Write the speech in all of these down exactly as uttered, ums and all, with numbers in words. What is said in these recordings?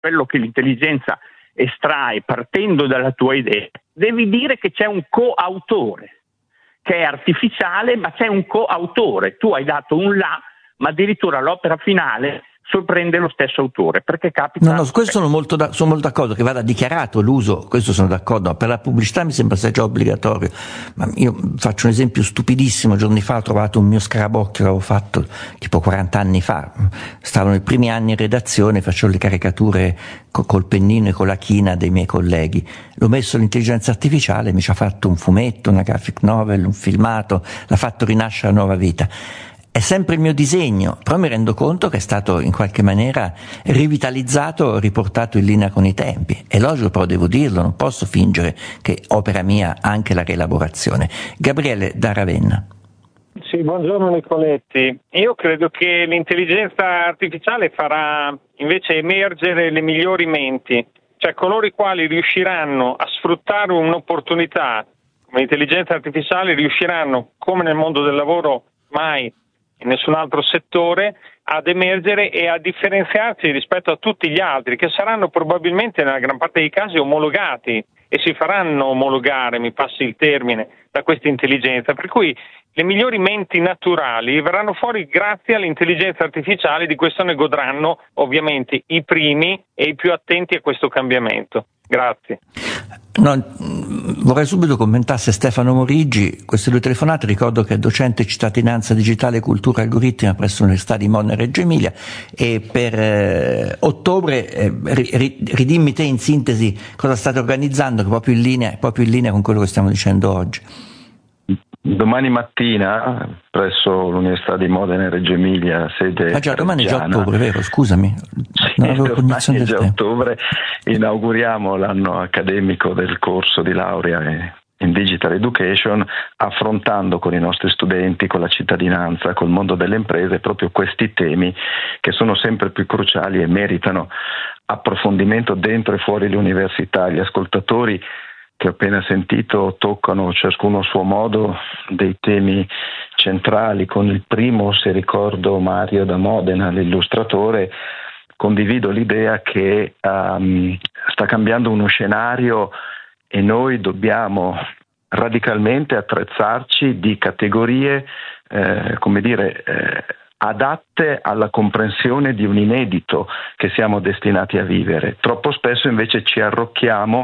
quello che l'intelligenza estrae partendo dalla tua idea, devi dire che c'è un coautore, che è artificiale, ma c'è un coautore. Tu hai dato un là, ma addirittura l'opera finale sorprende lo stesso autore, perché capita. No, no, su questo sono molto, da, sono molto d'accordo, che vada dichiarato l'uso, questo sono d'accordo, ma per la pubblicità mi sembra sia già obbligatorio. Ma io faccio un esempio stupidissimo: giorni fa ho trovato un mio scarabocchio che avevo fatto tipo quaranta anni fa, stavano i primi anni in redazione, facevo le caricature col pennino e con la china dei miei colleghi, l'ho messo all'intelligenza artificiale, mi ci ha fatto un fumetto, una graphic novel, un filmato, l'ha fatto rinascere a nuova vita. È sempre il mio disegno, però mi rendo conto che è stato in qualche maniera rivitalizzato, riportato in linea con i tempi. È logico, però devo dirlo, non posso fingere che opera mia anche la rielaborazione. Gabriele da Ravenna. Sì, buongiorno Nicoletti. Io credo che l'intelligenza artificiale farà invece emergere le migliori menti, cioè coloro i quali riusciranno a sfruttare un'opportunità come l'intelligenza artificiale riusciranno, come nel mondo del lavoro mai in nessun altro settore, ad emergere e a differenziarsi rispetto a tutti gli altri, che saranno probabilmente nella gran parte dei casi omologati e si faranno omologare, mi passi il termine, da questa intelligenza, per cui le migliori menti naturali verranno fuori grazie all'intelligenza artificiale. Di questo ne godranno ovviamente i primi e i più attenti a questo cambiamento. Grazie. No, vorrei subito commentasse Stefano Morigi queste due telefonate. Ricordo che è docente cittadinanza digitale e cultura algoritmica presso l'Università di Modena e Reggio Emilia, e per eh, ottobre eh, ri, ridimmi te in sintesi cosa state organizzando, che è proprio in linea, proprio in linea con quello che stiamo dicendo oggi. Domani mattina presso l'Università di Modena e Reggio Emilia, sede ah già, domani reggiana, è già ottobre, vero? Scusami, sì, non avevo cognizione del già tempo. Ottobre inauguriamo l'anno accademico del corso di laurea in Digital Education, affrontando con i nostri studenti, con la cittadinanza, col mondo delle imprese proprio questi temi che sono sempre più cruciali e meritano approfondimento dentro e fuori le università. Gli ascoltatori che ho appena sentito toccano ciascuno a suo modo dei temi centrali. Con il primo, se ricordo Mario da Modena, l'illustratore, condivido l'idea che um, sta cambiando uno scenario e noi dobbiamo radicalmente attrezzarci di categorie, eh, come dire, eh, adatte alla comprensione di un inedito che siamo destinati a vivere. Troppo spesso invece ci arrocchiamo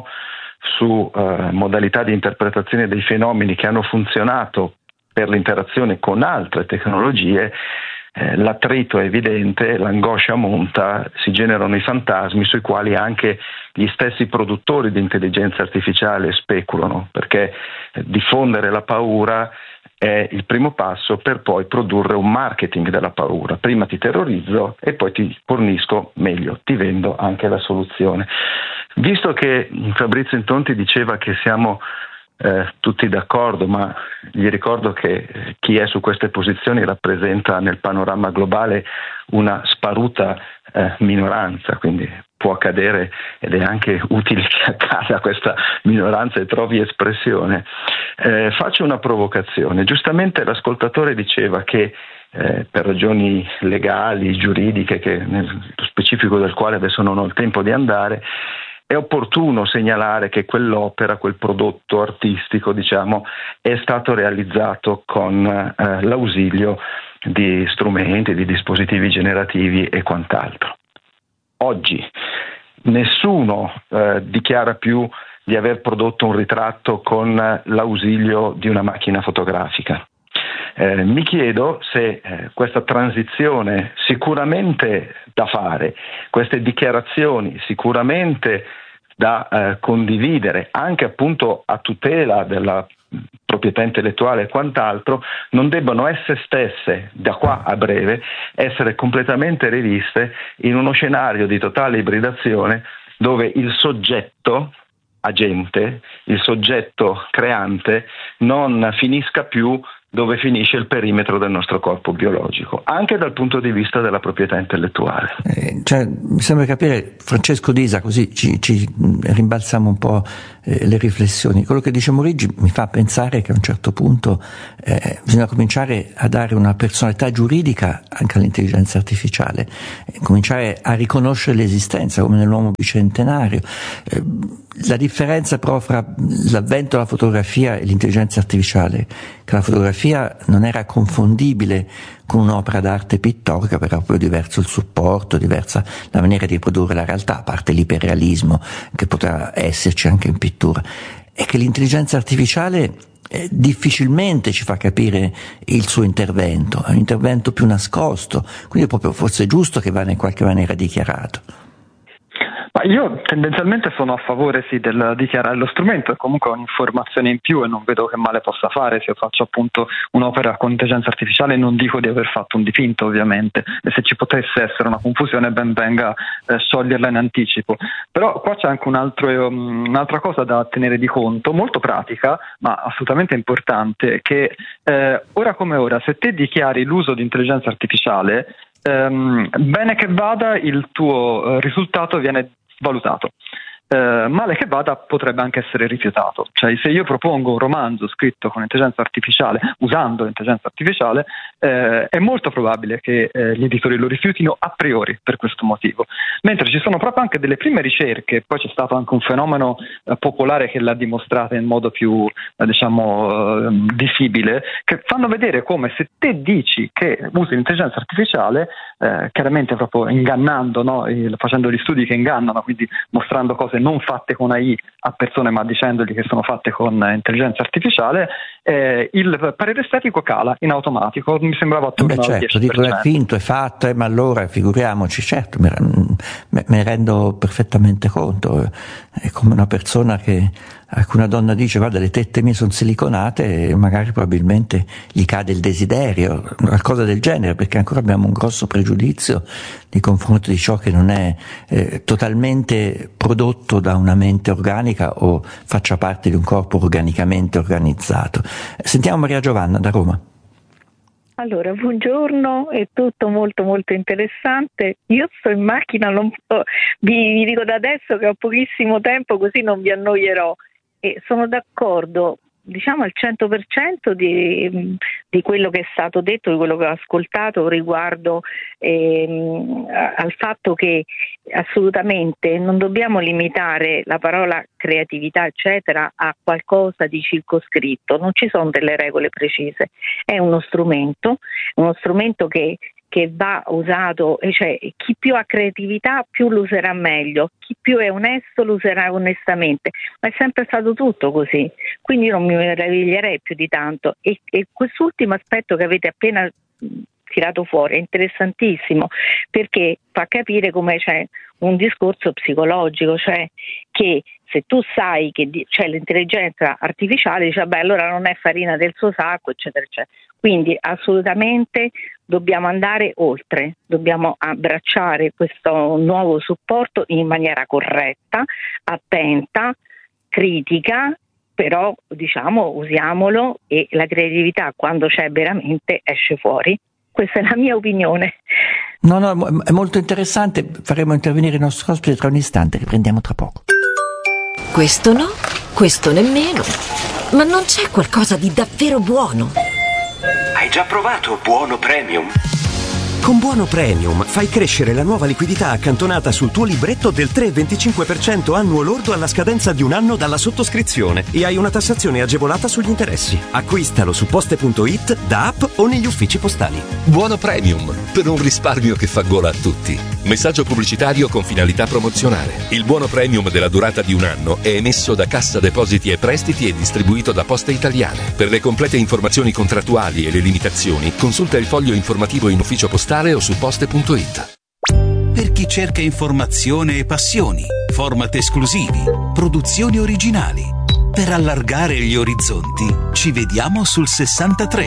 su eh, modalità di interpretazione dei fenomeni che hanno funzionato per l'interazione con altre tecnologie. Eh, l'attrito è evidente, l'angoscia monta, si generano i fantasmi sui quali anche gli stessi produttori di intelligenza artificiale speculano, perché eh, diffondere la paura è il primo passo per poi produrre un marketing della paura. Prima ti terrorizzo e poi ti fornisco, meglio, ti vendo anche la soluzione. Visto che Fabrizio Intonti diceva che siamo eh, tutti d'accordo, ma gli ricordo che chi è su queste posizioni rappresenta nel panorama globale una sparuta eh, minoranza, quindi può accadere ed è anche utile che accada questa minoranza e trovi espressione. Eh, faccio una provocazione. Giustamente l'ascoltatore diceva che eh, per ragioni legali, giuridiche, che nello specifico del quale adesso non ho il tempo di andare, è opportuno segnalare che quell'opera, quel prodotto artistico, diciamo, è stato realizzato con eh, l'ausilio di strumenti, di dispositivi generativi e quant'altro. Oggi nessuno eh, dichiara più di aver prodotto un ritratto con l'ausilio di una macchina fotografica. Eh, mi chiedo se eh, questa transizione sicuramente da fare, queste dichiarazioni sicuramente da eh, condividere anche appunto a tutela della proprietà intellettuale e quant'altro, non debbano esse stesse da qua a breve essere completamente riviste in uno scenario di totale ibridazione dove il soggetto agente, il soggetto creante non finisca più dove finisce il perimetro del nostro corpo biologico, anche dal punto di vista della proprietà intellettuale. Eh, cioè, mi sembra capire, Francesco Disa, così ci, ci rimbalziamo un po' eh, le riflessioni. Quello che dice Morigi mi fa pensare che a un certo punto eh, bisogna cominciare a dare una personalità giuridica anche all'intelligenza artificiale, eh, cominciare a riconoscere l'esistenza, come nell'uomo bicentenario. Eh, la differenza però fra l'avvento della fotografia e l'intelligenza artificiale, che la fotografia non era confondibile con un'opera d'arte pittorica, perché era proprio diverso il supporto, diversa la maniera di produrre la realtà, a parte l'iperrealismo che poteva esserci anche in pittura, e che l'intelligenza artificiale eh, difficilmente ci fa capire il suo intervento, è un intervento più nascosto, quindi è proprio forse giusto che vada in qualche maniera dichiarato. Ma io tendenzialmente sono a favore sì del dichiarare lo strumento, è comunque un'informazione in più e non vedo che male possa fare se io faccio appunto un'opera con intelligenza artificiale. Non dico di aver fatto un dipinto ovviamente, e se ci potesse essere una confusione ben venga eh, scioglierla in anticipo. Però qua c'è anche un altro, um, un'altra cosa da tenere di conto, molto pratica ma assolutamente importante, che eh, ora come ora se te dichiari l'uso di intelligenza artificiale, ehm, bene che vada il tuo eh, risultato viene valutato. Uh, male che vada potrebbe anche essere rifiutato, cioè se io propongo un romanzo scritto con intelligenza artificiale, usando l'intelligenza artificiale, eh, è molto probabile che eh, gli editori lo rifiutino a priori per questo motivo, mentre ci sono proprio anche delle prime ricerche, poi c'è stato anche un fenomeno eh, popolare che l'ha dimostrata in modo più eh, diciamo eh, visibile, che fanno vedere come se te dici che usi l'intelligenza artificiale, eh, chiaramente proprio ingannando, no? Il, facendo gli studi che ingannano, quindi mostrando cose non fatte con A I a persone ma dicendogli che sono fatte con intelligenza artificiale, eh, il parere estetico cala in automatico, mi sembrava attorno Beh, al certo, dieci per cento. dico è finto, è fatto, eh, ma allora figuriamoci, certo, me, me, me ne rendo perfettamente conto, è come una persona che a cui una donna dice guarda le tette mie sono siliconate e magari probabilmente gli cade il desiderio, qualcosa del genere, perché ancora abbiamo un grosso pregiudizio nei confronti di ciò che non è eh, totalmente prodotto da una mente organica o faccia parte di un corpo organicamente organizzato. Sentiamo Maria Giovanna da Roma. Allora, buongiorno, è tutto molto molto interessante. Io sto in macchina, non, vi, vi dico da adesso che ho pochissimo tempo, così non vi annoierò, e sono d'accordo, diciamo al cento per cento di, di quello che è stato detto, di quello che ho ascoltato riguardo ehm, al fatto che assolutamente non dobbiamo limitare la parola creatività eccetera a qualcosa di circoscritto, non ci sono delle regole precise, è uno strumento, uno strumento che che va usato, cioè chi più ha creatività più lo userà meglio, chi più è onesto lo userà onestamente, ma è sempre stato tutto così, quindi io non mi meraviglierei più di tanto, e, e quest'ultimo aspetto che avete appena tirato fuori è interessantissimo, perché fa capire come c'è un discorso psicologico, cioè che se tu sai che c'è l'intelligenza artificiale, dici beh allora non è farina del suo sacco eccetera eccetera, quindi assolutamente dobbiamo andare oltre, dobbiamo abbracciare questo nuovo supporto in maniera corretta, attenta, critica, però diciamo usiamolo e la creatività quando c'è veramente esce fuori. Questa è la mia opinione. No, no, è molto interessante, faremo intervenire il nostro ospite tra un istante, riprendiamo tra poco. Questo no, questo nemmeno, ma non c'è qualcosa di davvero buono? Hai già provato Buono Premium? Con Buono Premium fai crescere la nuova liquidità accantonata sul tuo libretto del tre virgola venticinque per cento annuo lordo alla scadenza di un anno dalla sottoscrizione e hai una tassazione agevolata sugli interessi. Acquistalo su poste punto it, da app o negli uffici postali. Buono Premium, per un risparmio che fa gola a tutti. Messaggio pubblicitario con finalità promozionale. Il Buono Premium della durata di un anno è emesso da Cassa Depositi e Prestiti e distribuito da Poste Italiane. Per le complete informazioni contrattuali e le limitazioni, consulta il foglio informativo in ufficio postale o su poste punto it. Per chi cerca informazione e passioni, format esclusivi, produzioni originali. Per allargare gli orizzonti, ci vediamo sul sessantatré.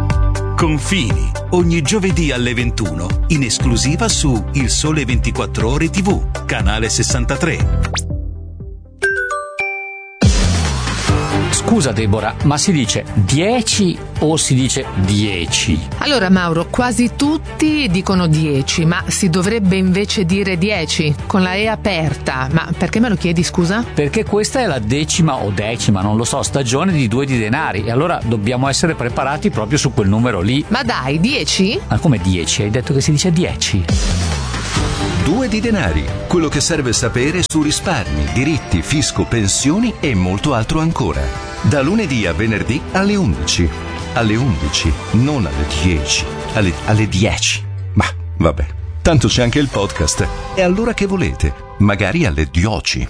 Confini, ogni giovedì alle ventuno, in esclusiva su Il Sole ventiquattro Ore tivù, canale sessantatré. Scusa Deborah, ma si dice dieci o si dice dieci? Allora Mauro, quasi tutti dicono dieci, ma si dovrebbe invece dire dieci, con la E aperta. Ma perché me lo chiedi, scusa? Perché questa è la decima o decima, non lo so, stagione di Due di Denari, e allora dobbiamo essere preparati proprio su quel numero lì. Ma dai, dieci? Ma come dieci? Hai detto che si dice dieci? Due di Denari, quello che serve sapere su risparmi, diritti, fisco, pensioni e molto altro ancora. Da lunedì a venerdì alle undici. Alle undici, non alle dieci, alle, alle dieci. Ma vabbè, tanto c'è anche il podcast. E allora che volete? Magari alle dieci.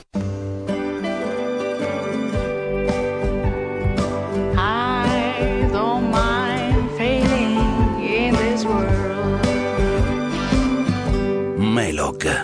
Melog.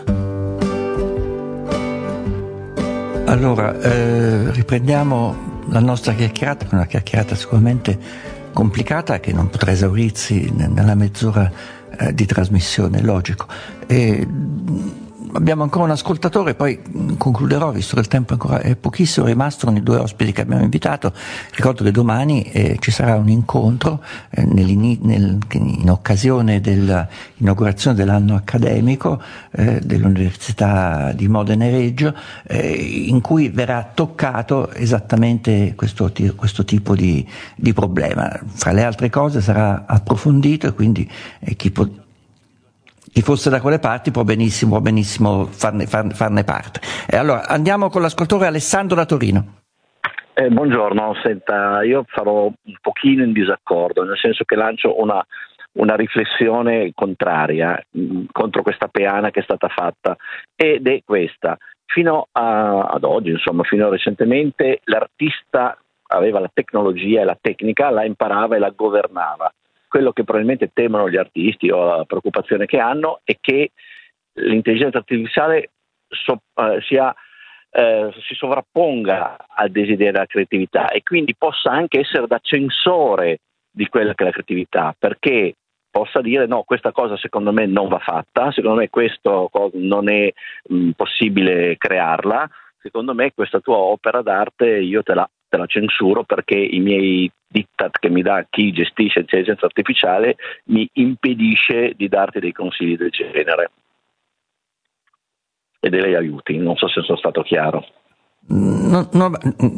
Allora, eh, riprendiamo la nostra chiacchierata, una chiacchierata sicuramente complicata che non potrà esaurirsi nella mezz'ora eh, di trasmissione, logico. E abbiamo ancora un ascoltatore, poi concluderò, visto che il tempo ancora è pochissimo, rimastono i due ospiti che abbiamo invitato. Ricordo che domani eh, ci sarà un incontro eh, nel, in occasione dell'inaugurazione dell'anno accademico eh, dell'Università di Modena e Reggio, eh, in cui verrà toccato esattamente questo, questo tipo di, di problema. Fra le altre cose sarà approfondito, e quindi eh, chi può Chi fosse da quelle parti può benissimo, può benissimo farne, farne, farne parte. E allora andiamo con l'ascoltatore Alessandro da Torino. Eh, buongiorno, senta, io farò un pochino in disaccordo, nel senso che lancio una, una riflessione contraria mh, contro questa peana che è stata fatta, ed è questa. Fino a, ad oggi, insomma, fino a recentemente, l'artista aveva la tecnologia e la tecnica, la imparava e la governava. Quello che probabilmente temono gli artisti, o la preoccupazione che hanno, è che l'intelligenza artificiale so, eh, sia, eh, si sovrapponga al desiderio della creatività, e quindi possa anche essere da censore di quella che è la creatività, perché possa dire no, questa cosa secondo me non va fatta, secondo me questo non è mh, possibile crearla, secondo me questa tua opera d'arte io te la te la censuro perché i miei diktat che mi dà chi gestisce l'intelligenza artificiale mi impedisce di darti dei consigli del genere e degli aiuti. Non so se sono stato chiaro. No, no,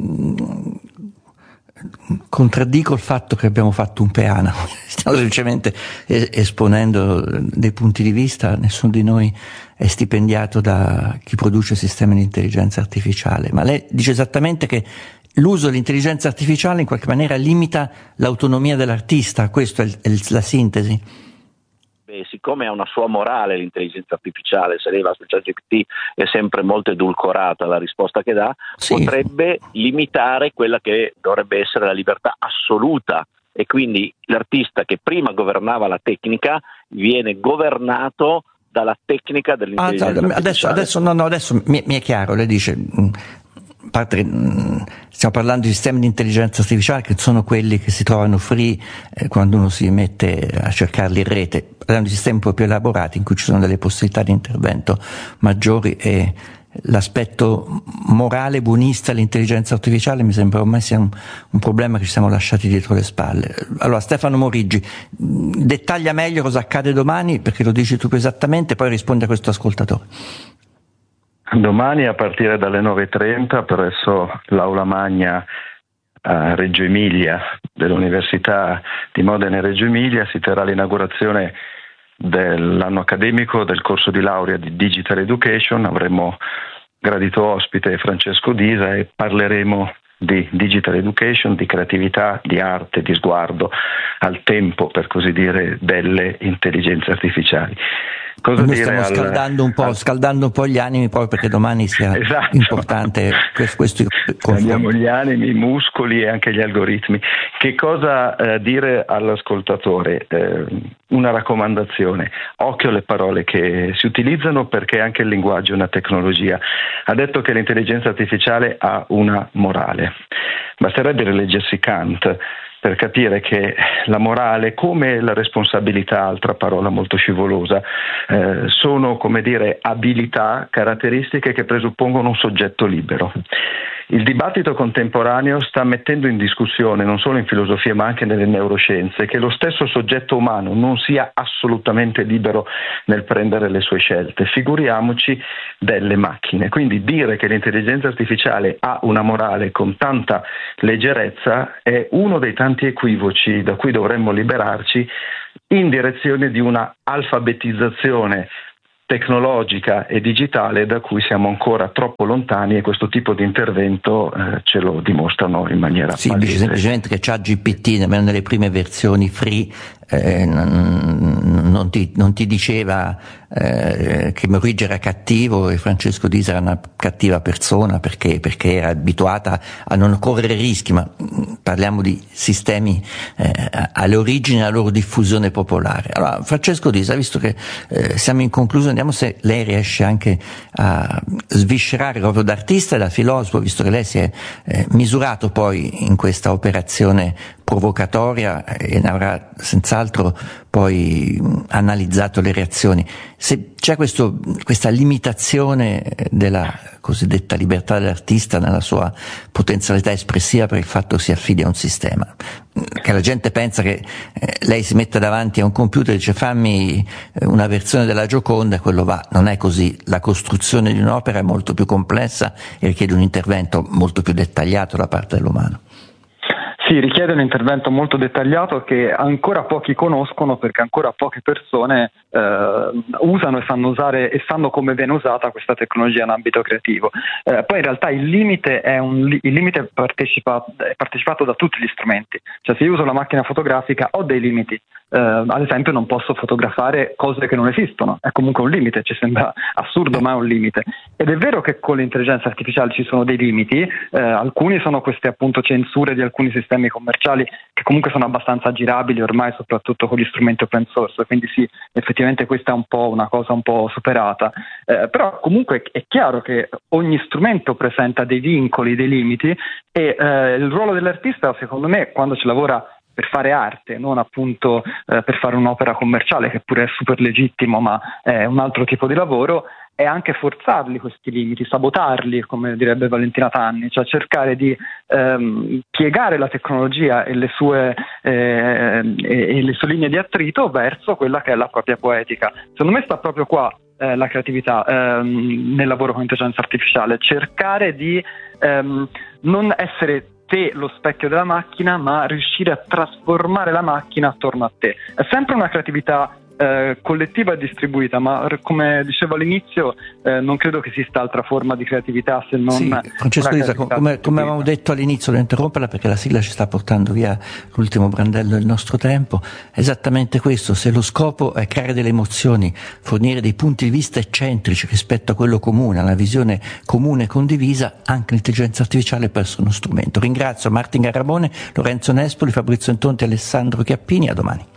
contraddico il fatto che abbiamo fatto un peana, stiamo semplicemente esponendo dei punti di vista. Nessuno di noi è stipendiato da chi produce sistemi di intelligenza artificiale, ma lei dice esattamente che l'uso dell'intelligenza artificiale in qualche maniera limita l'autonomia dell'artista. Questa è, il, è la sintesi? Beh, siccome ha una sua morale l'intelligenza artificiale, se lei va su ChatGPT è sempre molto edulcorata la risposta che dà, sì, potrebbe limitare quella che dovrebbe essere la libertà assoluta, e quindi l'artista che prima governava la tecnica viene governato dalla tecnica dell'intelligenza ah, adesso, adesso, no, no, adesso mi, mi è chiaro, lei dice... A parte, stiamo parlando di sistemi di intelligenza artificiale che sono quelli che si trovano free eh, quando uno si mette a cercarli in rete. Parliamo di sistemi un po' più elaborati in cui ci sono delle possibilità di intervento maggiori, e l'aspetto morale buonista dell'intelligenza artificiale mi sembra ormai sia un, un problema che ci siamo lasciati dietro le spalle. Allora Stefano Moriggi, dettaglia meglio cosa accade domani, perché lo dici tu più esattamente, poi rispondi a questo ascoltatore. Domani a partire dalle nove e trenta presso l'Aula Magna a Reggio Emilia dell'Università di Modena e Reggio Emilia si terrà l'inaugurazione dell'anno accademico del corso di laurea di Digital Education. Avremo gradito ospite Francesco Disa e parleremo di Digital Education, di creatività, di arte, di sguardo al tempo, per così dire, delle intelligenze artificiali. Cosa Noi dire stiamo al, scaldando un po', al... scaldando un po' gli animi proprio perché domani sia esatto. importante questo Abbiamo gli animi, i muscoli e anche gli algoritmi. Che cosa eh, dire all'ascoltatore? Eh, una raccomandazione: occhio alle parole che si utilizzano, perché anche il linguaggio è una tecnologia. Ha detto che l'intelligenza artificiale ha una morale. Basterebbe rileggersi Kant per capire che la morale, come la responsabilità, altra parola molto scivolosa, eh, sono, come dire, abilità, caratteristiche che presuppongono un soggetto libero. il dibattito contemporaneo sta mettendo in discussione, non solo in filosofia ma anche nelle neuroscienze, che lo stesso soggetto umano non sia assolutamente libero nel prendere le sue scelte, figuriamoci delle macchine. Quindi dire che l'intelligenza artificiale ha una morale con tanta leggerezza è uno dei tanti equivoci da cui dovremmo liberarci in direzione di una alfabetizzazione tecnologica e digitale da cui siamo ancora troppo lontani, e questo tipo di intervento eh, ce lo dimostrano in maniera sì, palese. Semplicemente che ChatGPT, nemmeno nelle prime versioni free, eh, non, non, ti, non ti diceva eh, che Maurizio era cattivo e Francesco D'Isa era una cattiva persona perché, perché era abituata a non correre rischi, ma parliamo di sistemi eh, alle origini, alla loro diffusione popolare. Allora, Francesco D'Isa, visto che eh, siamo in conclusione, vediamo se lei riesce anche a sviscerare proprio da artista e da filosofo, visto che lei si è eh, misurato poi in questa operazione provocatoria e ne avrà senz'altro poi analizzato le reazioni. Se c'è questo, questa limitazione della cosiddetta libertà dell'artista nella sua potenzialità espressiva per il fatto che si affidi a un sistema, che la gente pensa che eh, lei si mette davanti a un computer e dice fammi una versione della Gioconda e quello va. Non è così. La costruzione di un'opera è molto più complessa e richiede un intervento molto più dettagliato da parte dell'umano. Sì, richiede un intervento molto dettagliato che ancora pochi conoscono, perché ancora poche persone eh, usano e sanno usare e sanno come viene usata questa tecnologia in ambito creativo. Eh, poi in realtà il limite è un il limite è partecipato, è partecipato da tutti gli strumenti. Cioè, se io uso la macchina fotografica ho dei limiti. Eh, ad esempio non posso fotografare cose che non esistono, è comunque un limite, ci sembra assurdo ma è un limite. Ed è vero che con l'intelligenza artificiale ci sono dei limiti, eh, alcuni sono queste appunto censure di alcuni sistemi commerciali che comunque sono abbastanza aggirabili ormai, soprattutto con gli strumenti open source, quindi sì, effettivamente questa è un po' una cosa un po' superata, eh, però comunque è chiaro che ogni strumento presenta dei vincoli, dei limiti, e eh, il ruolo dell'artista secondo me quando ci lavora per fare arte, non appunto eh, per fare un'opera commerciale, che pure è super legittimo, ma è un altro tipo di lavoro, è anche forzarli questi limiti, sabotarli, come direbbe Valentina Tanni, cioè cercare di ehm, piegare la tecnologia e le sue eh, e, e le sue linee di attrito verso quella che è la propria poetica. Secondo me sta proprio qua eh, la creatività ehm, nel lavoro con intelligenza artificiale, cercare di ehm, non essere te lo specchio della macchina, ma riuscire a trasformare la macchina attorno a te. È sempre una creatività eh, collettiva e distribuita, ma come dicevo all'inizio eh, non credo che esista altra forma di creatività se non sì, Francesco D'Isa, come, come avevamo detto all'inizio, devo interromperla perché la sigla ci sta portando via l'ultimo brandello del nostro tempo. Esattamente questo: se lo scopo è creare delle emozioni, fornire dei punti di vista eccentrici rispetto a quello comune, alla visione comune e condivisa, anche l'intelligenza artificiale può essere uno strumento. Ringrazio Martin Garrabone, Lorenzo Nespoli, Fabrizio Intonti e Alessandro Chiappini. A domani.